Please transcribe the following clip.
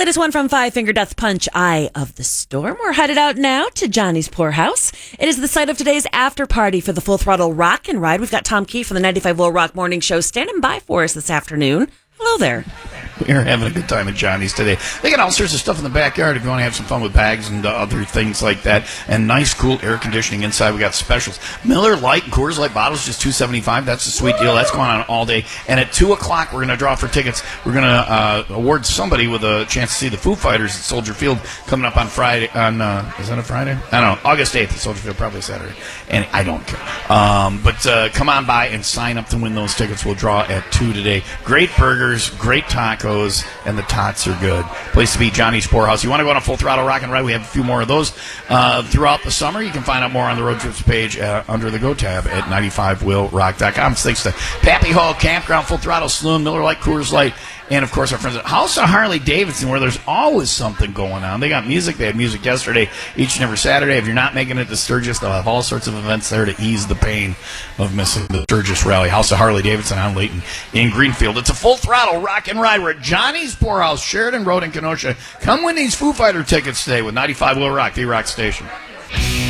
Latest one from Five Finger Death Punch, Eye of the Storm. We're headed out now to Johnny's Poorhouse. It is the site of today's after party for the Full Throttle Rock and Ride. We've got Tom Key from the 95 Will Rock Morning Show standing by for us this afternoon. Hello there. We're having a good time at Johnny's today. They got all sorts of stuff in the backyard if you want to have some fun with bags and other things like that. And nice, cool air conditioning inside. We got specials. Miller Lite and Coors Light bottles, just $2.75. That's a sweet deal. That's going on all day. And at 2 o'clock, we're going to draw for tickets. We're going to award somebody with a chance to see the Foo Fighters at Soldier Field coming up on Friday. Is that a Friday? I don't know. August 8th at Soldier Field, probably Saturday. And I don't care. But come on by and sign up to win those tickets. We'll draw at 2 today. Great burgers, great tacos, and the tots are good. Place to be, Johnny's Poorhouse. You want to go on a Full Throttle Rock and Ride? We have a few more of those throughout the summer. You can find out more on the Road Trips page under the Go tab at 95willrock.com. Thanks to Pappy Hall Campground, Full Throttle Saloon, Miller Lite, Coors Light, and, of course, our friends at House of Harley Davidson, where there's always something going on. They got music. They had music yesterday, each and every Saturday. If you're not making it to Sturgis, they'll have all sorts of events there to ease the pain of missing the Sturgis Rally. House of Harley Davidson on Layton in Greenfield. It's a Full Throttle Rock and Ride. We're at Johnny's Poorhouse, Sheridan Road in Kenosha. Come win these Foo Fighter tickets today with 95 Will Rock, the Rock Station.